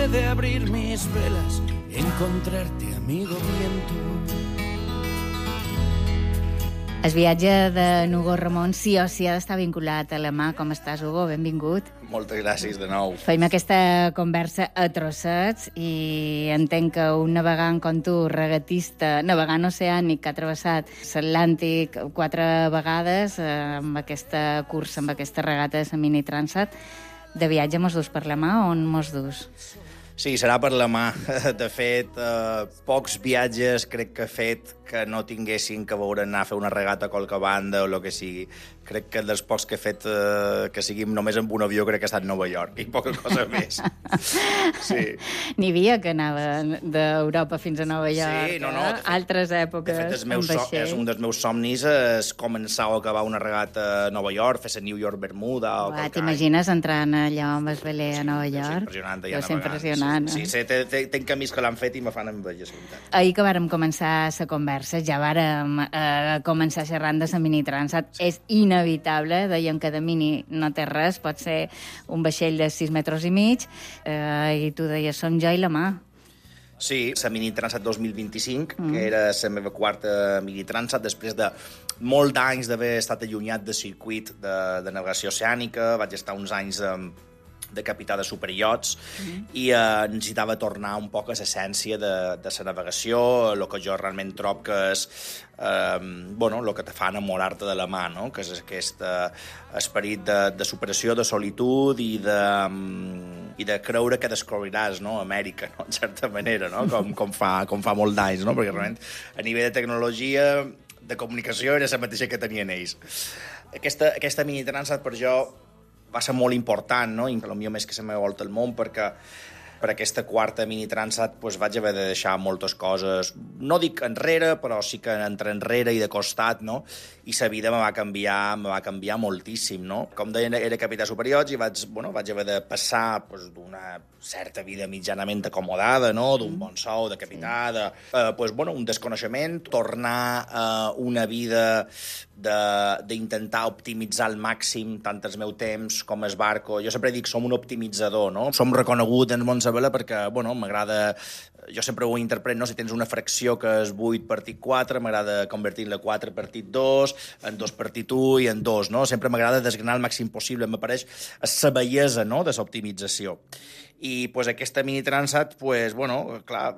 puede abrir mis velas, encontrarte, amigo viento. El viatge de Hugo Ramon sí o sí ha d'estar vinculat a la mà. Com estàs, Hugo? Benvingut. Moltes gràcies de nou. Fem aquesta conversa a trossets i entenc que un navegant com tu, regatista, navegant oceànic, que ha travessat l'Atlàntic 4 vegades amb aquesta cursa, amb aquesta regata de la Mini Transat, de viatge mos dus per la mà o on mos dus? Sí, serà per la mà. De fet, pocs viatges crec que he fet que no tinguessin que veure anar a fer una regata a qualque banda o el que sigui. Crec que dels pocs que he fet que siguin només amb un avió crec que ha estat Nova York i poca cosa més. Sí. N'hi havia que anava d'Europa fins a Nova York. Sí, no. Altres èpoques. De fet, és un dels meus somnis és començar o acabar una regata a Nova York, fer la New York-Bermuda o qualque any. T'imagines entrant allò amb el veler a Nova York? És impressionant. Deu ser impressionant. Sí, tenc amics que l'han fet i me fan enveja, la veritat. Ahir que vàrem començar la conversa, ja vàrem començar xerrant de la Mini Transat. Sí. És inevitable, dèiem que de mini no té res, pot ser un vaixell de 6 metres i mig, i tu deies, som jo i la mà. Sí, la Mini Transat 2025, que era la meva quarta Mini Transat, després de molts anys d'haver estat allunyat del circuit de navegació oceànica. Vaig estar uns anys de capità de superiots i necessitava tornar un poc a l'essència de la navegació, el que jo realment trobo que és el que te fa enamorar-te de la mà, no? Que és aquest esperit de superació, de solitud i de creure que descobriràs, no? Amèrica, no? En certa manera, no? Com fa molt d'anys, no? Perquè realment a nivell de tecnologia, de comunicació, era la mateixa que tenien ells. Aquesta Mini Transat per jo va ser molt important, no? I potser més que la meva volta al món, perquè per aquesta quarta Mini Transat vaig haver de deixar moltes coses, no dic enrere, però sí que entre enrere i de costat, no? I la vida me va canviar moltíssim, no? Com deia, era capità superiots i vaig haver de passar d'una certa vida mitjanament acomodada, no? D'un bon sou, de capità, un desconeixement, tornar a una vida d'intentar optimitzar al màxim tant el meu temps com el barco. Jo sempre dic, som un optimitzador, no? Som reconegut en el món de vela perquè, m'agrada... Jo sempre ho interpreto, no? Si tens una fracció que és 8 partit 4, m'agrada convertir-la 4 partit 2, en 2 partit 1 i en 2, no? Sempre m'agrada desgranar el màxim possible, m'apareix la bellesa, no?, de l'optimització. I aquesta Mini Transat, clar,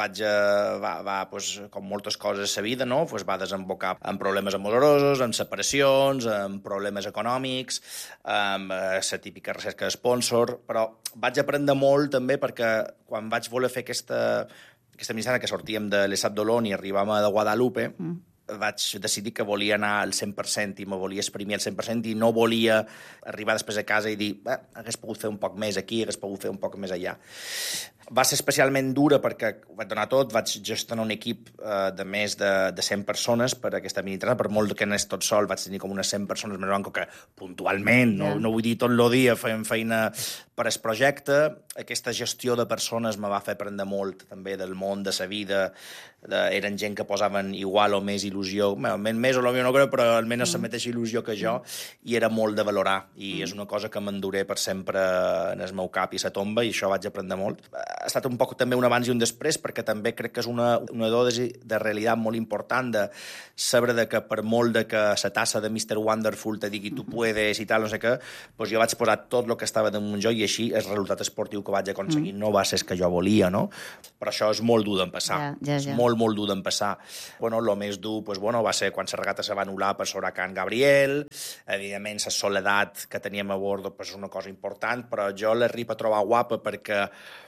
com moltes coses a la vida, no? Va desembocar en problemes amorosos, en separacions, en problemes econòmics, amb la típica recerca de sponsor, però vaig aprendre molt també perquè quan vaig voler fer aquesta Mini Transat, que sortíem de l'Esap d'Olón i arribàvem a Guadalupe, vaig decidir que volia anar al 100% i me volia exprimir al 100% i no volia arribar després a casa i dir hagués pogut fer un poc més aquí, hagués pogut fer un poc més allà. Va ser especialment dura perquè ho vaig donar tot, vaig gestionar un equip de més de 100 persones per aquesta Mini Transat, per molt que anés tot sol, vaig tenir com unes 100 persones més banco que puntualment, no vull dir tot el dia fent feina per al projecte. Aquesta gestió de persones me va fer aprendre molt també del món, de la vida. Eren gent que posaven igual o més il·lusió, més o millor no crec, però almenys la mateixa il·lusió que jo, i era molt de valorar, i és una cosa que m'enduré per sempre en el meu cap i la tomba, i això vaig aprendre molt. Ha estat un poc també un abans i un després, perquè també crec que és una dosi de realitat molt important, de saber que per molt que la tassa de Mr. Wonderful te digui tu puedes i tal, no sé què, jo vaig posar tot el que estava damunt jo, i així el resultat esportiu que vaig aconseguir no va ser el que jo volia, no? Però això és molt dur d'empassar. És molt dur d'empassar. El més dur va ser quan la regata se va anul·lar per sobre Can Gabriel. Evidentment, la soledat que teníem a bord és una cosa important, però jo l'arribo a trobar guapa perquè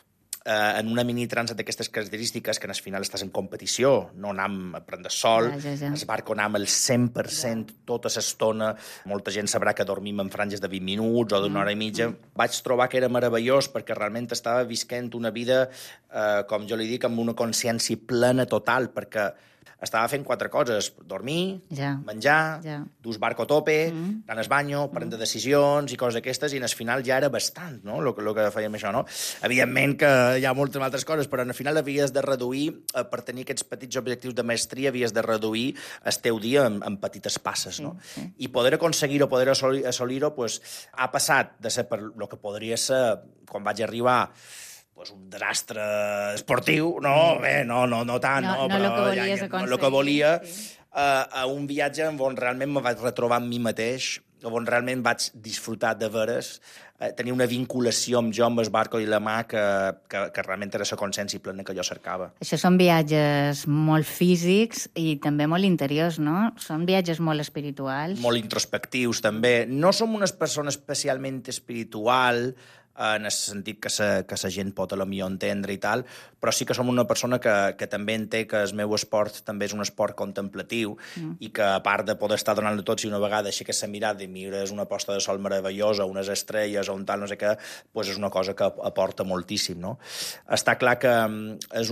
en una Mini Transat d'aquestes característiques, que al final estàs en competició, no anam a prendre sol, el barco anam al 100% tota l'estona, molta gent sabrà que dormim en franges de 20 minuts o d'una hora i mitja. Vaig trobar que era meravellós perquè realment estava visquent una vida, com jo li dic, amb una consciència plena total, perquè estava fent 4 coses: dormir, menjar, dur el barco a tope, anar al banyo, prendre decisions i coses d'aquestes, i al final ja era bastant, no?, el que fèiem això, no? Evidentment que hi ha moltes altres coses, però al final havies de reduir, per tenir aquests petits objectius de maestria, havies de reduir el teu dia en petites passes, no? I poder aconseguir-ho, poder assolir-ho, ha passat de ser per el que podria ser, quan vaig arribar, un desastre esportiu, no, bé, no tant, no, però el que volies aconseguir. el que volia, a un viatge on realment me vaig retrobar amb mi mateix, on realment vaig disfrutar de veres, tenir una vinculació amb jo, amb el barco i la mà, que realment era la consciència plena que jo cercava. Això són viatges molt físics i també molt interiors, no? Són viatges molt espirituals. Molt introspectius, també. No som unes persones especialment espiritual, en el sentit que la gent pot a lo millor entendre i tal, però sí que som una persona que també entén que el meu esport també és un esport contemplatiu i que a part de poder estar donant-lo tot, si una vegada aixeques la mirada i mires una posta de sol meravellosa, unes estrelles o un tal no sé què, doncs és una cosa que aporta moltíssim, no? Està clar que és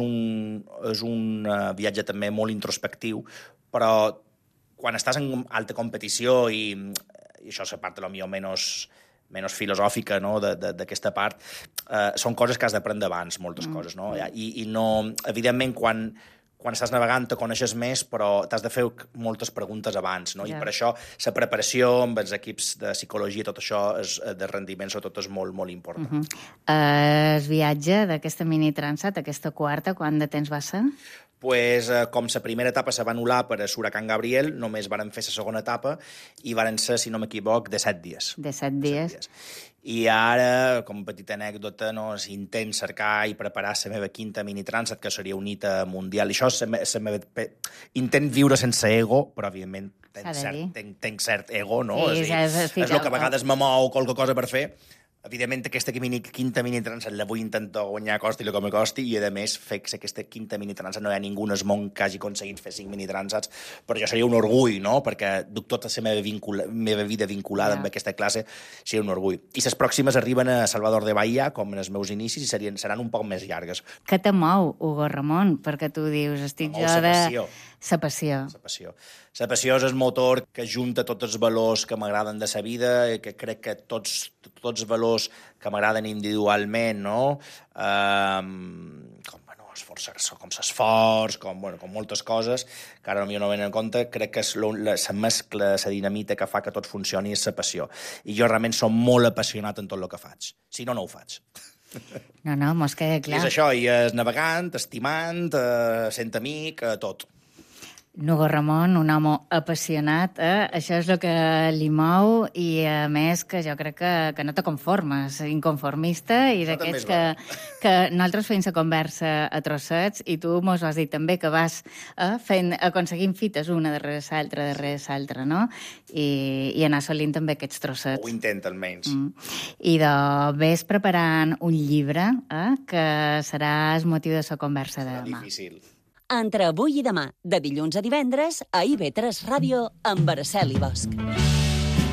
un viatge també molt introspectiu, però quan estàs en alta competició i això és la part de lo millor menys filosòfica, no?, d'aquesta part, són coses que has d'aprendre abans, moltes coses, no? I no, evidentment, quan estàs navegant te coneixes més, però t'has de fer moltes preguntes abans, no? I per això la preparació amb els equips de psicologia, tot això de rendiment, sobretot, és molt, molt important. El viatge d'aquesta mini Transat, aquesta quarta, quant de temps va ser? Pues, com la primera etapa se va anul·lar per a l'huracán Gabriel, només varen fer la segona etapa i varen ser, si no m'equivoc, de 7 dies. De 7 dies. I ara, com a petita anècdota, no, intent cercar i preparar la meva quinta mini Transat, que seria un hita mundial. I això intent viure sense ego, però, evidentment, tenc cert ego, no? Sí, és el que a vegades me mou qualque cosa per fer. Evidentment, aquesta quinta mini Transat la vull intentar guanyar costi el que me costi i, a més, fer que aquesta quinta mini Transat no hi ha ningú en el món que hagi aconseguit fer 5 mini Transats, però jo seria un orgull, no?, perquè duc tota la meva vida vinculada amb aquesta classe, seria un orgull. I les pròximes arriben a Salvador de Bahia, com en els meus inicis, i seran un poc més llargues. Què te mou, Hugo Ramon? Perquè tu dius, estic jo de... La passió. La passió. La passió és el motor que junta tots els valors que m'agraden de la vida, que crec que tots els valors que m'agraden individualment, no? Com esforçar-se, com l'esforç, com moltes coses, que ara no venen en compte, crec que la mescla, la dinamita que fa que tot funcioni és la passió. I jo realment som molt apassionat en tot el que faig. Si no, no ho faig. No, mos queda clar. I és això, i és navegant, estimant, sent amic, tot. Hugo Ramon, un home apassionat, això és el que li mou i, a més, que jo crec que no te conformes, inconformista, i d'aquests que nosaltres fem la conversa a trossets i tu mos has dit també que vas aconseguint fites una darrere l'altra, no? I anar assolint també aquests trossets. Ho intenta, almenys. I ves preparant un llibre que serà el motiu de la conversa de demà. Difícil. Entre avui i demà, de dilluns a divendres, a IB3 Ràdio, amb Araceli Bosch.